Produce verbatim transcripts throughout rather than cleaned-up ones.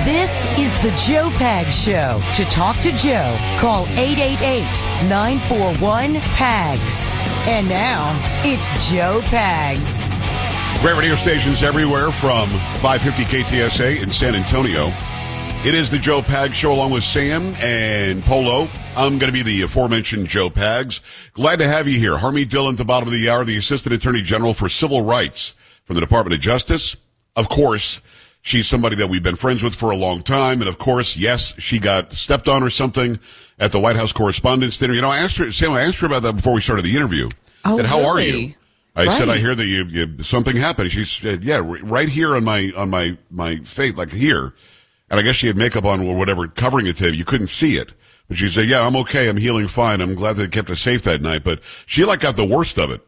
This is the Joe Pags Show. To talk to Joe, call eight eight eight, nine four one, P A G S. And now, it's Joe Pags. Great radio stations everywhere from five fifty K T S A in San Antonio. It is the Joe Pags Show along with Sam and Polo. I'm going to be the aforementioned Joe Pags. Glad to have you here. Harmeet Dillon at the bottom of the hour, the Assistant Attorney General for Civil Rights from the Department of Justice. Of course, she's somebody that we've been friends with for a long time. And of course, yes, she got stepped on or something at the White House Correspondents' Dinner. You know, I asked her, Sam, I asked her about that before we started the interview. Oh, and how really? are you? I right. said, I hear that you, you, something happened. She said, yeah, right here on my, on my, my face, like here. And I guess she had makeup on or whatever covering it to you. You couldn't see it. But she said, yeah, I'm okay. I'm healing fine. I'm glad they kept us safe that night. But she like got the worst of it.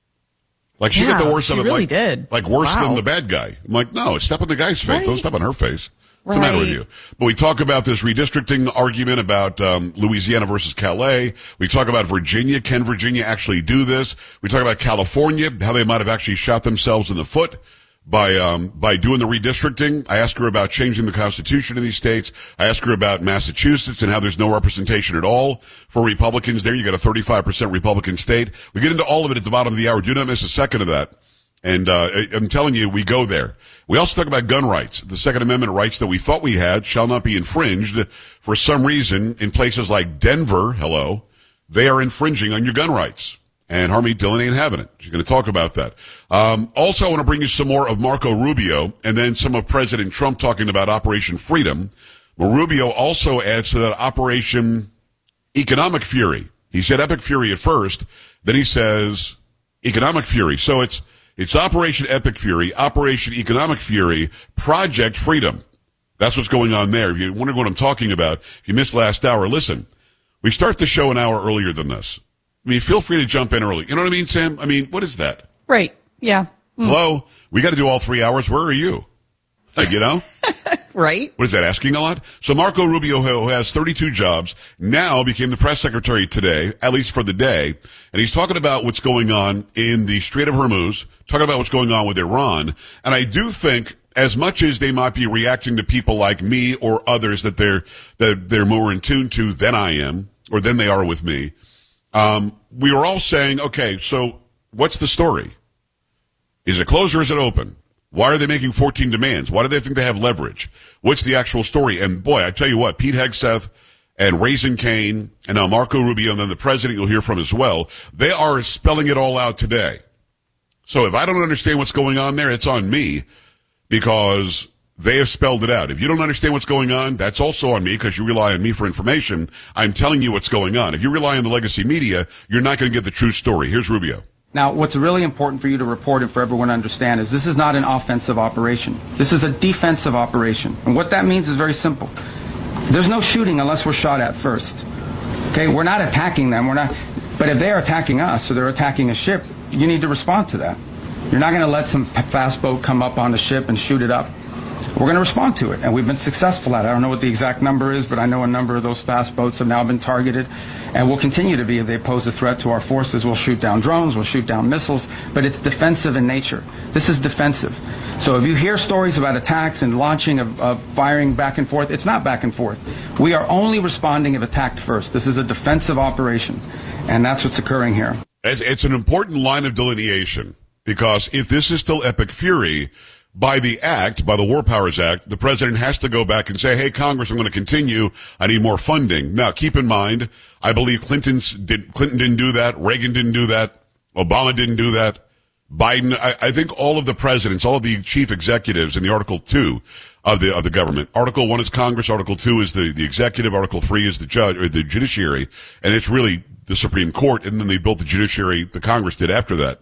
Like she yeah, got the worst of it. Really like, did. like worse wow. than the bad guy. I'm like, no, step on the guy's face. Right. Don't step on her face. What's right. the matter with you? But we talk about this redistricting argument about um, Louisiana versus Calais. We talk about Virginia. Can Virginia actually do this? We talk about California, how they might have actually shot themselves in the foot by um by doing the redistricting. I asked her about changing the constitution in these states. I asked her about Massachusetts and how there's no representation at all for Republicans there. You got a thirty-five percent Republican state. We get into all of it at the bottom of the hour. Do not miss a second of that. And uh I'm telling you, we go there. We also talk about gun rights. The Second Amendment rights that we thought we had shall not be infringed. For some reason, in places like Denver, hello, they are infringing on your gun rights. And Harmeet Dillon ain't having it. She's going to talk about that. Um, also, I want to bring you some more of Marco Rubio and then some of President Trump talking about Operation Freedom. Well, Rubio also adds to that Operation Economic Fury. He said Epic Fury at first. Then he says Economic Fury. So it's, it's Operation Epic Fury, Operation Economic Fury, Project Freedom. That's what's going on there. If you wonder what I'm talking about, if you missed last hour, listen. We start the show an hour earlier than this. I mean, feel free to jump in early. You know what I mean, Sam? I mean, what is that? Right. Yeah. Mm. Hello? We got to do all three hours. Where are you? Like, you know? Right. What is that, asking a lot? So Marco Rubio, who has thirty-two jobs, now became the press secretary today, at least for the day. And he's talking about what's going on in the Strait of Hormuz, talking about what's going on with Iran. And I do think, as much as they might be reacting to people like me or others that they're, that they're more in tune to than I am, or than they are with me, Um, we were all saying, okay, so what's the story? Is it closed or is it open? Why are they making fourteen demands? Why do they think they have leverage? What's the actual story? And boy, I tell you what, Pete Hegseth and Raising Cane and now Marco Rubio and then the president you'll hear from as well, they are spelling it all out today. So if I don't understand what's going on there, it's on me because they have spelled it out. If you don't understand what's going on, that's also on me because you rely on me for information. I'm telling you what's going on. If you rely on the legacy media, you're not going to get the true story. Here's Rubio. Now, what's really important for you to report and for everyone to understand is this is not an offensive operation. This is a defensive operation. And what that means is very simple. There's no shooting unless we're shot at first. Okay? We're not attacking them. We're not. But if they're attacking us or they're attacking a ship, you need to respond to that. You're not going to let some fast boat come up on the ship and shoot it up. We're going to respond to it, and we've been successful at it. I don't know what the exact number is, but I know a number of those fast boats have now been targeted, and will continue to be if they pose a threat to our forces. We'll shoot down drones, we'll shoot down missiles, but it's defensive in nature. This is defensive. So if you hear stories about attacks and launching of, of firing back and forth, it's not back and forth. We are only responding if attacked first. This is a defensive operation, and that's what's occurring here. It's, it's an important line of delineation, because if this is still Epic Fury, by the act, by the War Powers Act, the president has to go back and say, hey, Congress, I'm going to continue. I need more funding. Now, keep in mind, I believe Clinton's did, Clinton didn't do that. Reagan didn't do that. Obama didn't do that. Biden, I, I think all of the presidents, all of the chief executives in the Article two of the, of the government. Article one is Congress. Article two is the, the executive. Article three is the judge, or the judiciary. And it's really the Supreme Court. And then they built the judiciary, the Congress did after that.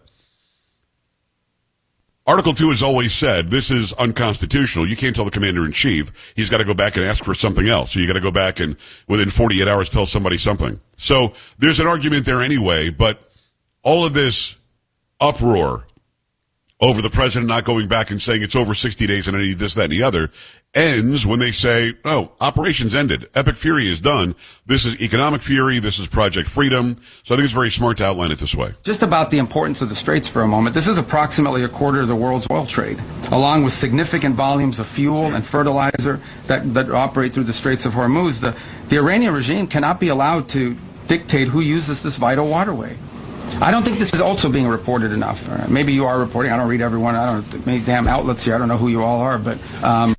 Article two has always said this is unconstitutional. You can't tell the commander-in-chief. He's got to go back and ask for something else. So you got to go back and within forty-eight hours tell somebody something. So there's an argument there anyway, but all of this uproar over the president not going back and saying it's over sixty days and I need this, that, and the other, ends when they say, oh, operations ended. Epic Fury is done. This is economic fury. This is Project Freedom. So I think it's very smart to outline it this way. Just about the importance of the Straits for a moment. This is approximately a quarter of the world's oil trade, along with significant volumes of fuel and fertilizer that, that operate through the Straits of Hormuz. The, the Iranian regime cannot be allowed to dictate who uses this vital waterway. I don't think this is also being reported enough. Uh, maybe you are reporting. I don't read everyone. I don't know many damn outlets here. I don't know who you all are, but... Um,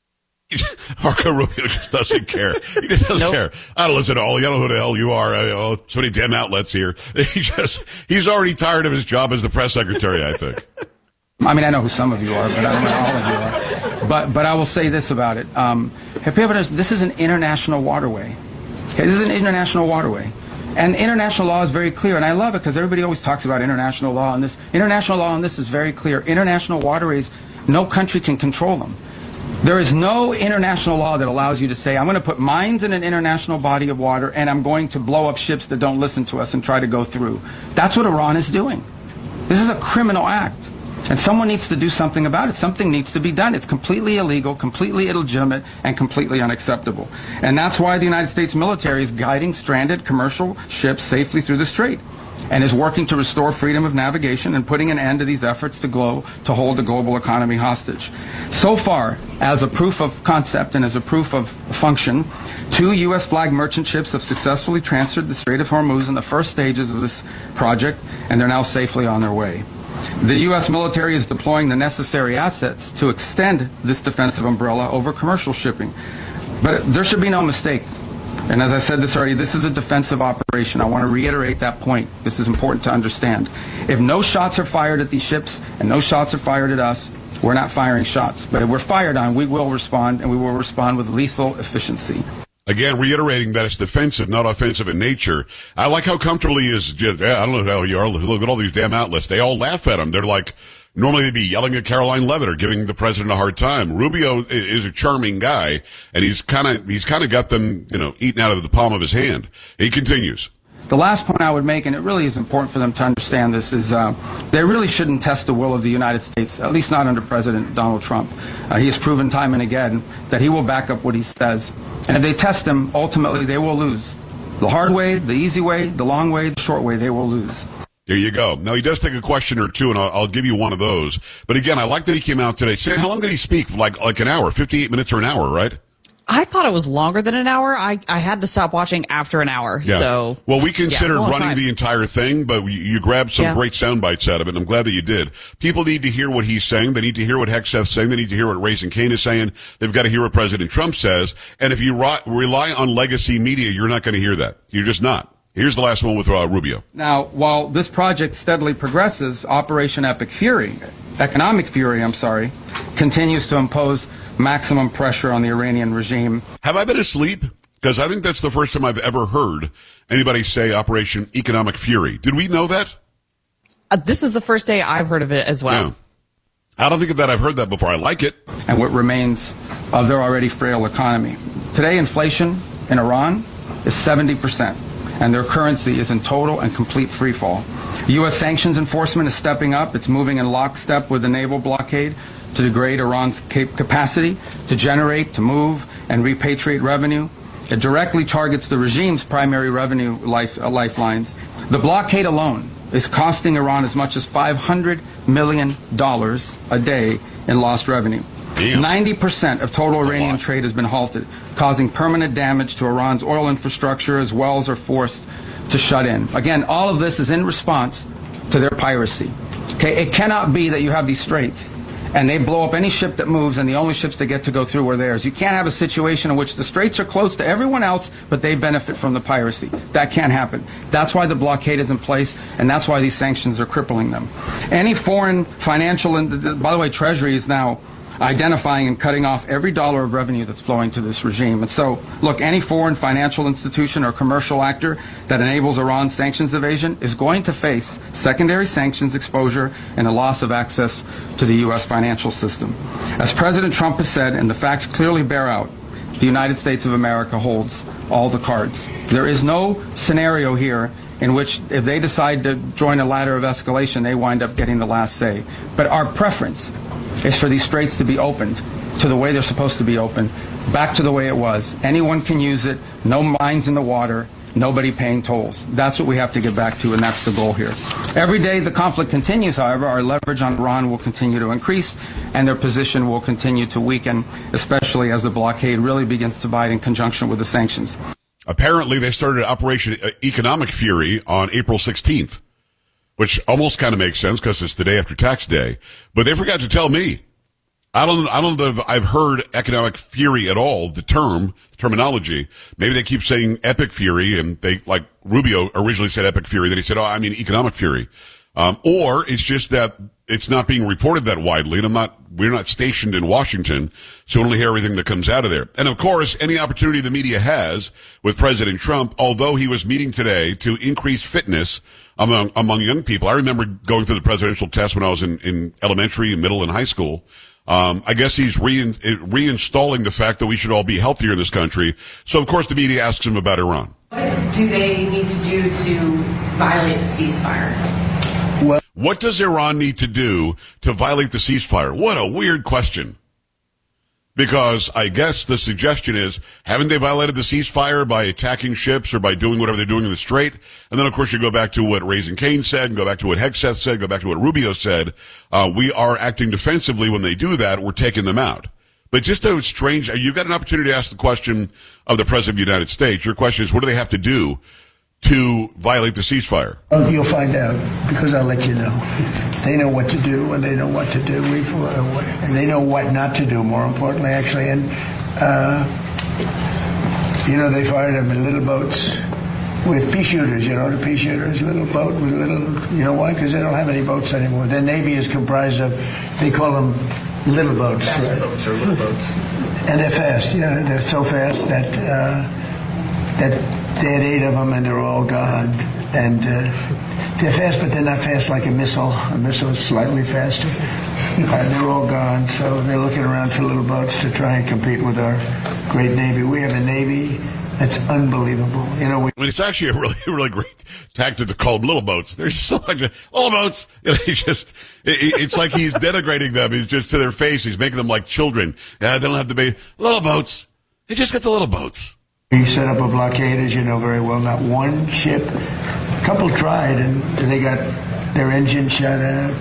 Marco Rubio just doesn't care. He just doesn't nope. care. I don't listen to all. I don't know who the hell you are. I, oh, so many damn outlets here. He just, he's already tired of his job as the press secretary, I think. I mean, I know who some of you are, but I don't know all of you are. But, but I will say this about it. Um, this is an international waterway. Okay, this is an international waterway. And international law is very clear, and I love it because everybody always talks about international law, and this international law on this is very clear. International waterways, no country can control them. There is no international law that allows you to say, I'm going to put mines in an international body of water and I'm going to blow up ships that don't listen to us and try to go through. That's what Iran is doing. This is a criminal act. And someone needs to do something about it. Something needs to be done. It's completely illegal, completely illegitimate, and completely unacceptable. And that's why the United States military is guiding stranded commercial ships safely through the strait, and is working to restore freedom of navigation and putting an end to these efforts to, glow, to hold the global economy hostage. So far, as a proof of concept and as a proof of function, two U S flagged merchant ships have successfully transferred the Strait of Hormuz in the first stages of this project, and they're now safely on their way. The U S military is deploying the necessary assets to extend this defensive umbrella over commercial shipping. But there should be no mistake. And as I said this already, this is a defensive operation. I want to reiterate that point. This is important to understand. If no shots are fired at these ships and no shots are fired at us, we're not firing shots. But if we're fired on, we will respond, and we will respond with lethal efficiency. Again, reiterating that it's defensive, not offensive in nature. I like how comfortably he is. Yeah, I don't know who the hell you are. Look at all these damn outlets. They all laugh at him. They're like, normally they'd be yelling at Caroline Leavitt or giving the president a hard time. Rubio is a charming guy, and he's kind of he's kind of got them, you know, eaten out of the palm of his hand. He continues. The last point I would make, and it really is important for them to understand this, is uh, they really shouldn't test the will of the United States, at least not under President Donald Trump. Uh, he has proven time and again that he will back up what he says. And if they test him, ultimately they will lose. The hard way, the easy way, the long way, the short way, they will lose. There you go. Now, he does take a question or two, and I'll, I'll give you one of those. But again, I like that he came out today. Say, how long did he speak? Like like an hour, fifty-eight minutes or an hour, right? I thought it was longer than an hour. I, I had to stop watching after an hour. Yeah. So well, we considered yeah, running the entire thing, but you, you grabbed some yeah. great sound bites out of it, and I'm glad that you did. People need to hear what he's saying. They need to hear what Hegseth's saying. They need to hear what Raising Cane is saying. They've got to hear what President Trump says. And if you ri- rely on legacy media, you're not going to hear that. You're just not. Here's the last one with uh, Rubio. Now, while this project steadily progresses, Operation Epic Fury, Economic Fury, I'm sorry, continues to impose maximum pressure on the Iranian regime. Have I been asleep? Because I think that's the first time I've ever heard anybody say Operation Economic Fury. Did we know that? Uh, this is the first day I've heard of it as well. Yeah. I don't think of that. I've heard that before. I like it. And what remains of their already frail economy. Today, inflation in Iran is seventy percent, and their currency is in total and complete freefall. U S sanctions enforcement is stepping up. It's moving in lockstep with the naval blockade to degrade Iran's capacity to generate, to move, and repatriate revenue. It directly targets the regime's primary revenue life, uh, lifelines. The blockade alone is costing Iran as much as five hundred million dollars a day in lost revenue. Damn. ninety percent of total Iranian trade has been halted, causing permanent damage to Iran's oil infrastructure as wells are forced to shut in. Again, all of this is in response to their piracy. Okay, it cannot be that you have these straits and they blow up any ship that moves, and the only ships that get to go through are theirs. You can't have a situation in which the straits are closed to everyone else, but they benefit from the piracy. That can't happen. That's why the blockade is in place, and that's why these sanctions are crippling them. Any foreign financial, and by the way, Treasury is now identifying and cutting off every dollar of revenue that's flowing to this regime. And so, look, any foreign financial institution or commercial actor that enables Iran's sanctions evasion is going to face secondary sanctions exposure and a loss of access to the U S financial system. As President Trump has said, and the facts clearly bear out, the United States of America holds all the cards. There is no scenario here in which if they decide to join a ladder of escalation, they wind up getting the last say. But our preference is for these straits to be opened to the way they're supposed to be open, back to the way it was. Anyone can use it, no mines in the water, nobody paying tolls. That's what we have to get back to, and that's the goal here. Every day the conflict continues, however, our leverage on Iran will continue to increase, and their position will continue to weaken, especially as the blockade really begins to bite in conjunction with the sanctions. Apparently, they started Operation Economic Fury on April sixteenth, which almost kind of makes sense because it's the day after tax day. But they forgot to tell me. I don't, I don't know if I've heard economic fury at all, the term, the terminology. Maybe they keep saying epic fury, and they, like Rubio originally said epic fury, then he said, oh, I mean economic fury. Um, or it's just that it's not being reported that widely, and I'm not, we're not stationed in Washington, so we only hear everything that comes out of there. And of course, any opportunity the media has with President Trump, although he was meeting today to increase fitness among, among young people. I remember going through the presidential test when I was in, in elementary, middle, and high school. Um, I guess he's rein, reinstalling the fact that we should all be healthier in this country. So, of course, the media asks him about Iran. What do they need to do to violate the ceasefire? What, what does Iran need to do to violate the ceasefire? What a weird question. Because I guess the suggestion is, haven't they violated the ceasefire by attacking ships or by doing whatever they're doing in the Strait? And then, of course, you go back to what Raising Cane said, and go back to what Hegseth said, go back to what Rubio said. Uh, we are acting defensively when they do that. We're taking them out. But just though it's strange, you've got an opportunity to ask the question of the President of the United States. Your question is, what do they have to do to violate the ceasefire? Well, you'll find out, because I'll let you know. They know what to do, and they know what to do. We've, uh, and they know what not to do, more importantly, actually. And, uh, you know, they fired them in little boats with pea shooters, you know, the pea shooters, little boat with little, you know why? Because they don't have any boats anymore. Their Navy is comprised of, they call them little boats. Fast right? boats or little boats. And they're fast, yeah. They're so fast that, uh, that they had eight of them, and they're all gone. And uh, they're fast, but they're not fast like a missile. A missile is slightly faster. Uh, they're all gone, so they're looking around for little boats to try and compete with our great Navy. We have a Navy that's unbelievable. You know, we- I mean, it's actually a really, really great tactic to call them little boats. There's so much of, little boats. You know, he's just, it, it's like he's denigrating them. He's just to their face. He's making them like children. Yeah, they don't have to be little boats. They just get the little boats. We set up a blockade, as you know very well. Not one ship. A couple tried, and they got their engine shut out.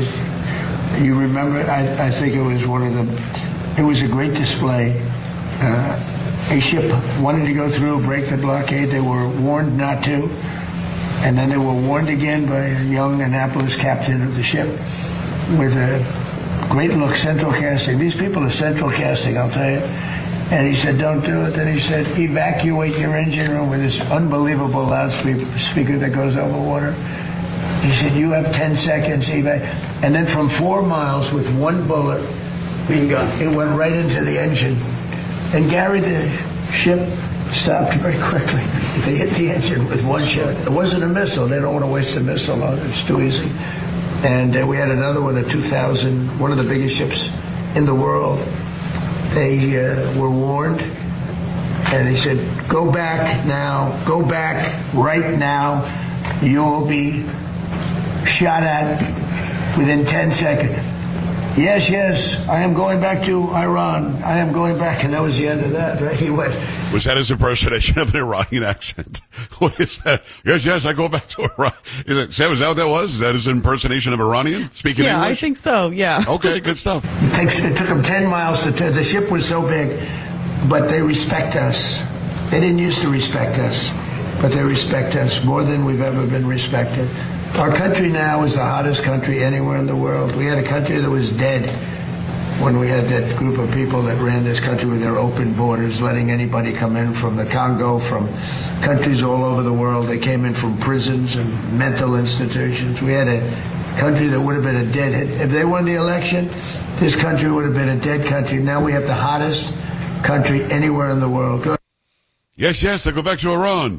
You remember? I, I think it was one of the. It was a great display. Uh, a ship wanted to go through, break the blockade. They were warned not to, and then they were warned again by a young Annapolis captain of the ship with a great look, central casting. These people are central casting, I'll tell you. And he said, don't do it. Then he said, evacuate your engine room with this unbelievable loudspeaker that goes over water. He said, you have ten seconds. Evac-. And then from four miles with one bullet, it went right into the engine. And Gary, the ship stopped very quickly. They hit the engine with one shot. It wasn't a missile. They don't want to waste a missile on it. It's too easy. And uh, we had another one, a two thousand, one of the biggest ships in the world. They uh, were warned, and he said, go back now, go back right now. You'll be shot at within ten seconds. Yes, yes, I am going back to Iran. I am going back. And that was the end of that, right? He went. Was that his impersonation of an Iranian accent? What is that? Yes, yes, I go back to Iran. Is it, Sam, is that what that was? Is that his impersonation of Iranian? Speaking yeah, English? I think so, yeah. Okay, good stuff. It, takes, it took them ten miles to turn. The ship was so big, but they respect us. They didn't used to respect us, but they respect us more than we've ever been respected. Our country now is the hottest country anywhere in the world. We had a country that was dead when we had that group of people that ran this country with their open borders, letting anybody come in from the Congo, from countries all over the world. They came in from prisons and mental institutions. We had a country that would have been a dead, if they won the election, this country would have been a dead country. Now we have the hottest country anywhere in the world. Go- Yes, yes, I go back to Iran.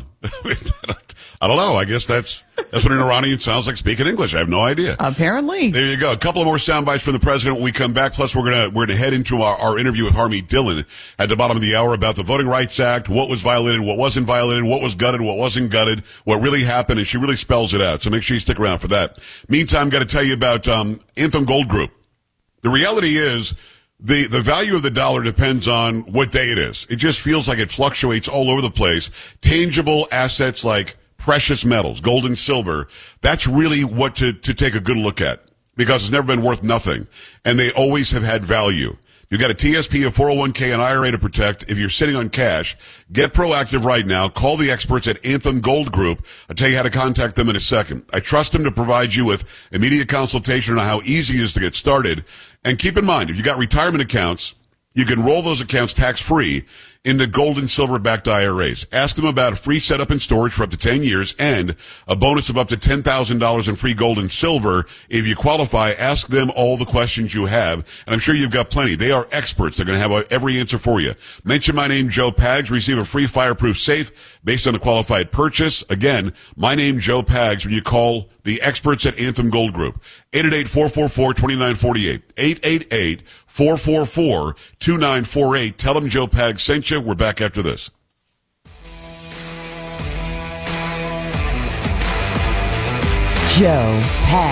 I don't know. I guess that's that's what an Iranian sounds like speaking English. I have no idea. Apparently. There you go. A couple of more sound bites from the president when we come back. Plus, we're gonna we're gonna head into our, our interview with Harmeet Dillon at the bottom of the hour about the Voting Rights Act, what was violated, what wasn't violated, what was gutted, what wasn't gutted, what really happened, and she really spells it out. So make sure you stick around for that. Meantime, got to tell you about um, Anthem Gold Group. The reality is, the, the value of the dollar depends on what day it is. It just feels like it fluctuates all over the place. Tangible assets like precious metals, gold and silver, that's really what to, to take a good look at because it's never been worth nothing. And they always have had value. You've got a T S P, a four oh one k, an I R A to protect. If you're sitting on cash, get proactive right now. Call the experts at Anthem Gold Group. I'll tell you how to contact them in a second. I trust them to provide you with immediate consultation on how easy it is to get started. And keep in mind, if you got retirement accounts, you can roll those accounts tax-free into gold and silver-backed I R As. Ask them about a free setup and storage for up to ten years and a bonus of up to ten thousand dollars in free gold and silver. If you qualify, ask them all the questions you have, and I'm sure you've got plenty. They are experts. They're going to have every answer for you. Mention my name, Joe Pags. Receive a free fireproof safe based on a qualified purchase. Again, my name, Joe Pags, when you call the experts at Anthem Gold Group. eight eight eight, four four four, two nine four eight. eight eight eight, four four four, two nine four eight. Tell them Joe Pags sent you. We're back after this. Joe Pags.